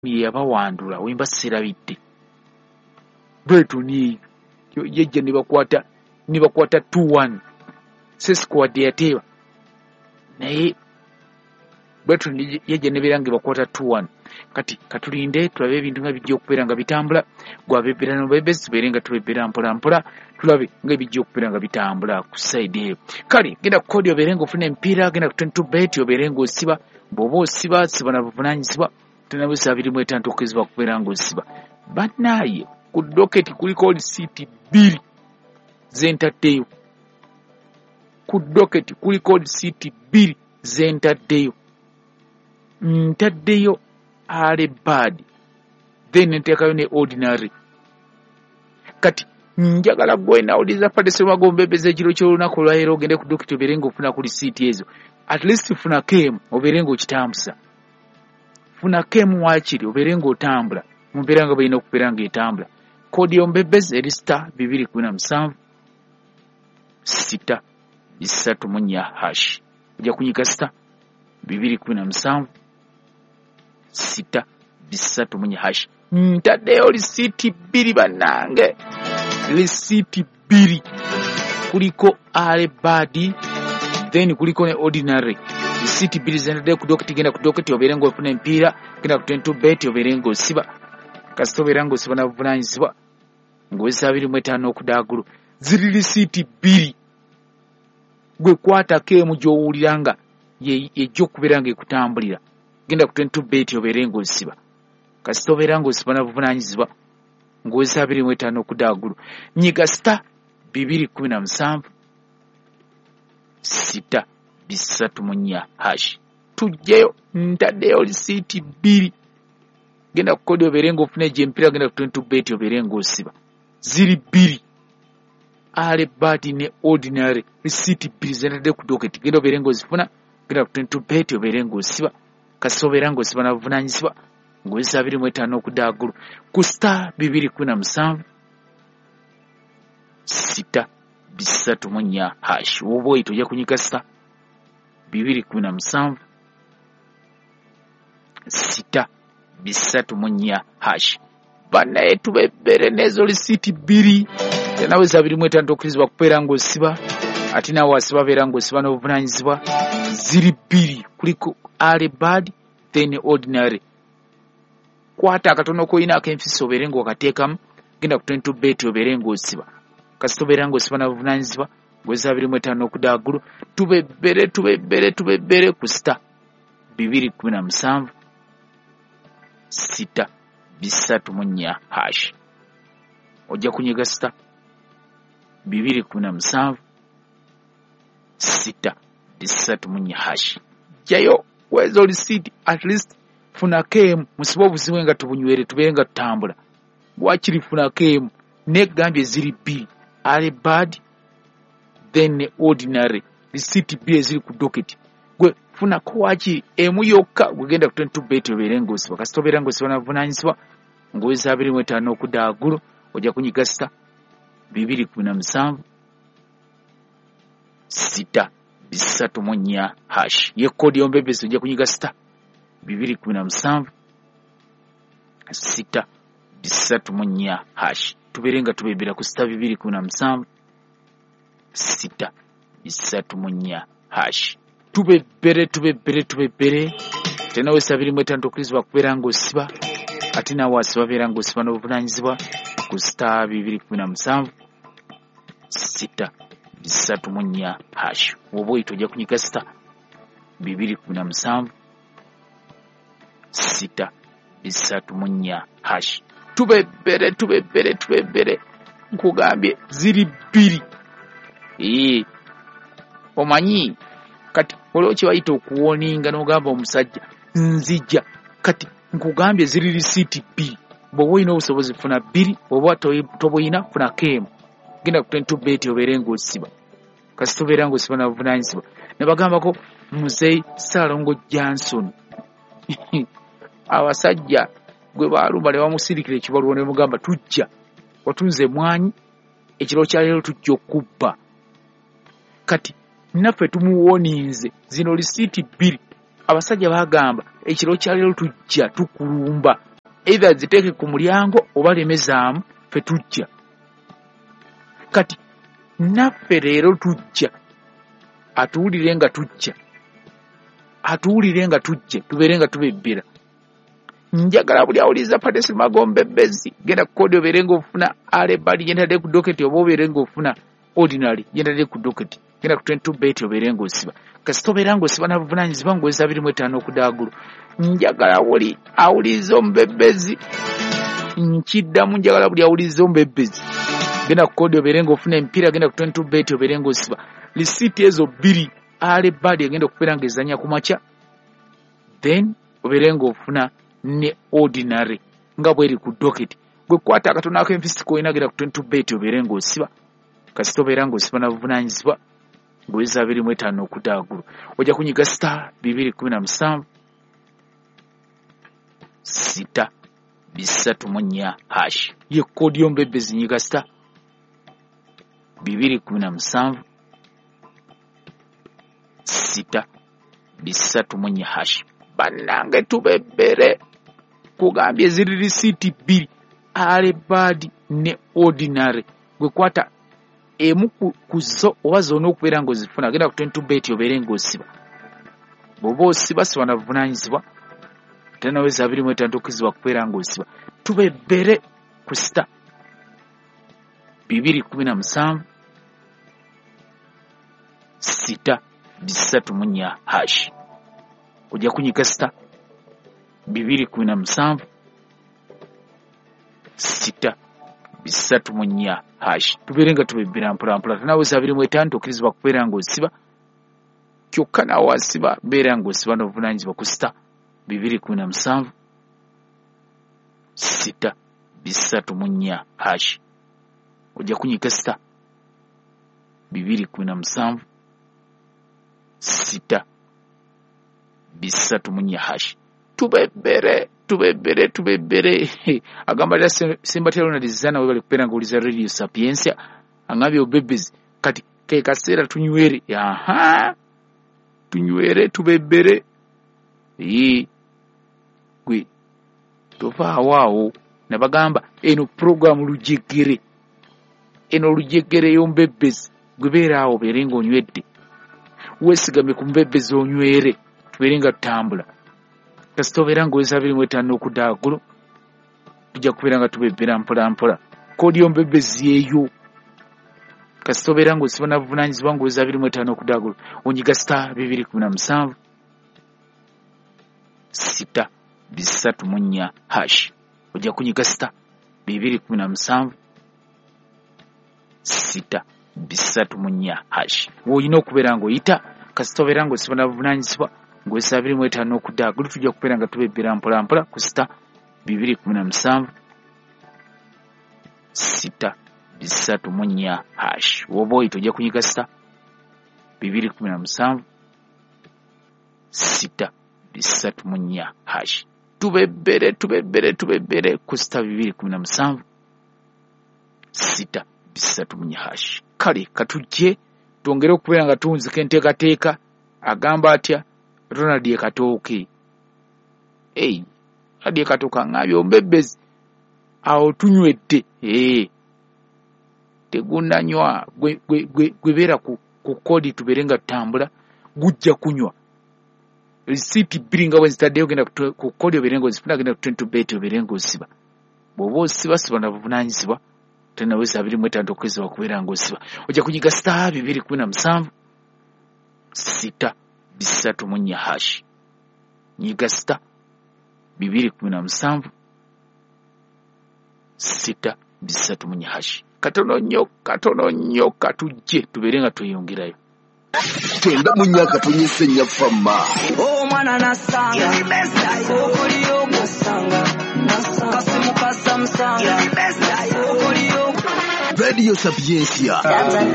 yabawandula wemba sirabidde bwetu ni yejja ne bakwata 2-1 squad yateeba naye bwetu yejja ne berange bakwata 2-1 kati katulinde tulabe ebintu nga bijja okubeera nga bitambula gwabebera no bebesi berenga tubebera mpola mpola tulabe nga bijja okubeera nga bitambula ku side eyo kale genda ku kodi oberenga ofuna empiira genda ku 22bet oberenga osiba bw'oba osiba siba na buvunanyizibwa tenabusa 25 okuziba kubeera nga osiba bannaaye ku doketi kuliko lisiiti 2 zentaddeyo ku doketi kuliko lisiiti 2 zentaddeyo ntaddeyo Al-Bad then nteekayo ne ordinary kati njagala gwe nawuliza Patrice Magombebeze ekiro ky'olunaku olwaleero ogende ku doketi obeerenga ofuna ku lisiiti ezo at least funa kemu obeerenga okitambuza funa kemu waakiri obeerenga otambula mu mbeera nga balina okubeera nga etambula kodi yombebeze eri star 217 6 3 hash ojja kunyiga star 217 6 3 hash ntaddeyo lisiiti 2 bannange lisiiti 2 kuliko Al-Bad then kuliko ne ordinary lisiiti 2 zentaddeyo ku doketi genda ku doketi obeerenga ofuna empiira genda ku 22bet obeerenga osiba kasita obeera nga osiba na buvunanyizibwa ng'oweza 25 okudaagulu ziri lisiiti 2 gwe kwatako emu gy'owulira nga yejja okubeera nga ekutambulira genda ku 22bet obeerenga osiba kasita obeera nga osiba na buvunanyizibwa ng'oweza 25 okudaagulu nyiga star 217 6 3 hash tujjeyo ntaddeyo lisiiti 2 genda ku kodi obeerenga ofuna egy'empiira genda ku 22bet obeerenga osiba ziri 2 Al-Bad ne ordinary lisiiti 2 zentadde ku doketi genda obeerenga ozifuna genda ku 22bet obeerenga osiba kasita obeera nga osiba na buvunanyizibwa ng'oweza 25 okudaagulu ku star 217 6 3 hash woba oyita ojja kunyiga star 217 6 3 hash bannaye tubebere n'ezo lisiiti 2 tenaweza 25 okurizibwa kubeera nga osiba ate nawe asiba beera nga osiba n'obuvunanyizibwa ziri 2 kuliko Al-Bad then ordinary kwata akatono koyina ak'enfisi obeere nga okateekamu genda ku 22bet obeere nga osiba kasita obeera nga osiba na buvunanyizibwa ng'oweza 25 okudaagulu tubebere ku star 217 6 3 hash ojja kunyiga star 217 6 3 hash jayo wezo lisiiti at least funa kemu musiba obuzibu nga tubunywere tubeere nga tutambula bwakiri funa kemu negambye ziri 2 Al-Bad then ne ordinary lisiiti 2 eziri ku doketi gwe funako wakiri emu yokka gwegenda ku 22bet obeere nga osiba kasita obeera nga osiba na buvunanyizibwa ng'oweza 25 okudaagulu ojja kunyiga star 217 6 3 hash ye kodi yombebezi ojja kunyiga star 217 6 3 hash tubeere nga tubebera ku star 217 6 3 hash tubebere tenaweza 25 okurizibwa kubeera nga osiba ate nawe asiba beera nga osiba n'obuvunanyizibwa ku star 217 6 3 hash woba oyita ojja kunyiga star 217 6 3 hash tubebere nkugambye ziri 2 omanyi kati olwo kibayita okuwoninga n'ogamba omusajja nzija kati nkugambye ziri lisiiti 2 bw'oba olina obusobozi funa 2 oba toboyina funa kemu genda ku 22bet obeere nga osiba kasita obeera nga osiba na buvunanyizibwa ne bagambako Muzeeyi Ssaalongo Johnson abasajja gwe baalumba ne bamusirikira ekibaluwa ne mugamba tujja watunze mwanyi ekiro kya leero tujja okubba kati naffe tumuwoninze zino lisiiti 2 abasajja bagamba ekiro kya leero tujja tukulumba either ziteeke ku mulyango oba lemezaamu fe tujja. Kati naffe leero tujja atuwulire nga tujja tubeere nga tubebbera. Njagala buli awuliriza Patrice Magombebezi genda ku kkoodi obeere ng'ofuna alebali genda ku doketi oba obeere ng'ofuna ordinary genda ku doketi genda ku 22 bet obeere ng'osiba. Kasita obeera ng'osiba na buvunaanyizibwa ng'oweza 25 okudaagulu. Njagala buli awuliriza Omubebezi nkiddamu njagala buli awuliriza Omubebezi genda ku kkoodi obeere ng'ofuna emipiira genda ku 22 bet obeere ng'osiba. Lisiiti ezo 2 alebali egenda okubeera ng'ezanya ku makya then obeere ng'ofuna ne ordinary nga bweri ku doketi. Gwe kwata akatono ak'empisi koyina genda ku 22 bet obeere ng'osiba. Kasita obeera ng'osiba na buvunaanyizibwa ng'oweza 25 okudaagulu. Ojja kunyiga star 217 6 hash. Ye kkoodi y'Omubebezi nyiga star 217 6 hash. Bannange tubebbere kugambye ziri risiiti 2 alebadi ne ordinary. Gwe kwata emu ku zo oba zonna okubeera ng'ozifuna genda ku 22 bet obeere ng'osiba. Bw'oba osiba siba na buvunaanyizibwa ate naweza 25 okuzibwa kubeera ng'osiba. Tubebbere ku star 217 6 hash. Ojja kunyiga star 217 6 hash. Tubeere nga tubebbera mpolampola tunaweza 25 okirizibwa kubeera ng'osiba. Kyokka nawe wasiba beera ng'osiba n'obuvunaanyizibwa ku star 217 6 hash. Ojja kunyiga star 217 6 hash. Tubebbere. Agamba lya Simbatya Ronald Zana we bali kubeera ng'oliza Radio Sapiensia. Angambye Omubebezi kati ke kaseera tunywere. Tunywere tubebbere. Gwe tovaawo nabagamba eno program lujegere. Eno lujegere y'Omubebezi gwe beera awo beere ng'onywedde. Weesigamye ku Mubebezi onywere tubeere nga tutambula. Kasita obeera ng'oweza 25 okudaagulu tujja kubeera nga tubebbera mpolampola. Kkoodi y'Omubebezi eyo. Kasita obeera ng'osiba na buvunaanyizibwa ng'oweza 25 okudaagulu onyiga star 217 6 hash. Ojja kunyiga star 217 6 hash. Woolina okubeera ng'oyita kasita obeera ng'osiba na buvunaanyizibwa ng'oweza 25 okudaagulu tujja kubeera nga tubebbera mpolampola ku star 217 6 hash. Woba oyita ojja kunyiga star 217 6 hash. Tubebbere ku star 217 6 hash. Kale katujje twongere okubeera nga tunzika enteekateeka. Agamba atya Ronald Ekatooke. Ronald Ekatooke angambye Omubebezi awo tunywedde. Tegunanywa gwe beera ku kkoodi tubeere nga tutambula gujja kunywa. Risiiti 2 nga bwezitaddeyo genda ku kkoodi obeere ng'ozifuna genda ku 22 bet obeere ng'osiba. Bw'oba osiba na buvunaanyizibwa tenaweza 25 okwezibwa kubeera ng'osiba. Ojja kunyiga star 217 6 hash. Nyiga star 217 6 hash. Katono nnyo katujje tubeere nga tweyongerayo. Tenda munyaka tunyisenya fama. Mwana nasanga okuliyo nasanga kasimu kasamsanga okuliyo Radio Sapiensia.